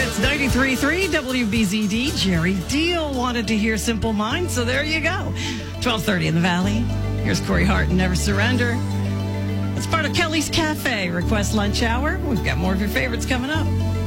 It's 93.3 WBZD. Jerry Deal wanted to hear Simple Minds, so there you go. 12:30 in the Valley. Here's Corey Hart and Never Surrender. It's part of Kelly's Cafe Request Lunch Hour. We've got more of your favorites coming up.